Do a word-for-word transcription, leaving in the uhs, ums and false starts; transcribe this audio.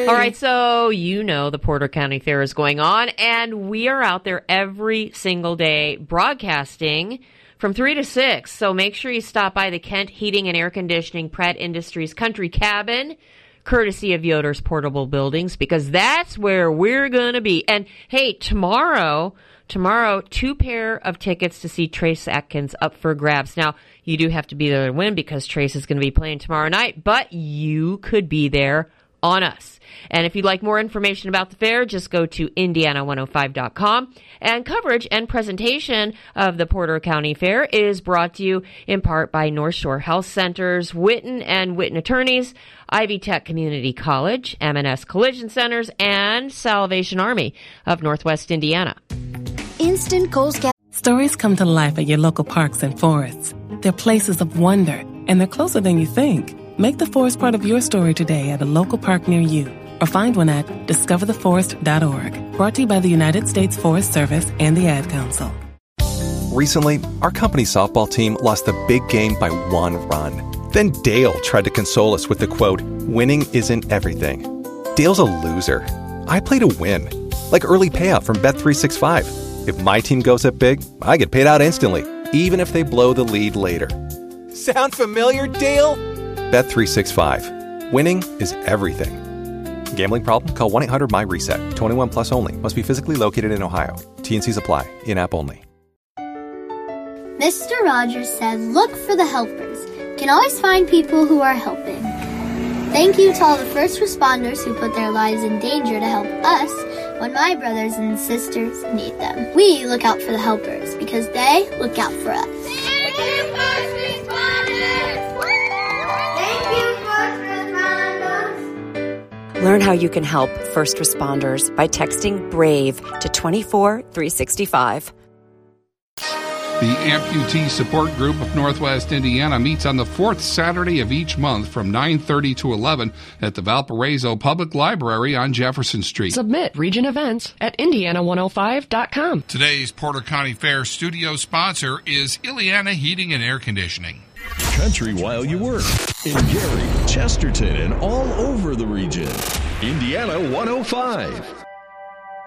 Yay! All right, so you know the Porter County Fair is going on, and we are out there every single day broadcasting from three to six. So make sure you stop by the Kent Heating and Air Conditioning Pratt Industries Country Cabin, courtesy of Yoder's Portable Buildings, because that's where we're going to be. And hey, tomorrow, tomorrow, two pair of tickets to see Trace Atkins up for grabs. Now, you do have to be there to win because Trace is going to be playing tomorrow night, but you could be there on us. And if you'd like more information about the fair, just go to Indiana one oh five dot com. And coverage and presentation of the Porter County Fair is brought to you in part by North Shore Health Centers, Witten and Witten Attorneys, Ivy Tech Community College, M and S Collision Centers, and Salvation Army of Northwest Indiana. Instant Kohl's Gas. Stories come to life at your local parks and forests. They're places of wonder, and they're closer than you think. Make the forest part of your story today at a local park near you, or find one at discover the forest dot org. Brought to you by the United States Forest Service and the Ad Council. Recently, our company softball team lost the big game by one run. Then Dale tried to console us with the quote, "Winning isn't everything." Dale's a loser. I play to win, like early payout from Bet three sixty-five. If my team goes up big, I get paid out instantly, even if they blow the lead later. Sound familiar, Dale? Bet three sixty-five. Winning is everything. Gambling problem? Call one eight hundred M Y reset. twenty-one plus only. Must be physically located in Ohio. T and Cs apply. In-app only. Mister Rogers said, look for the helpers. Can always find people who are helping. Thank you to all the first responders who put their lives in danger to help us when my brothers and sisters need them. We look out for the helpers because they look out for us. Thank you, first responders! Thank you, first responders! Learn how you can help first responders by texting BRAVE to two four three six five. The Amputee Support Group of Northwest Indiana meets on the fourth Saturday of each month from nine thirty to eleven at the Valparaiso Public Library on Jefferson Street. Submit region events at Indiana one oh five dot com. Today's Porter County Fair studio sponsor is Ileana Heating and Air Conditioning. Country while you work. In Gary, Chesterton, and all over the region. Indiana one oh five.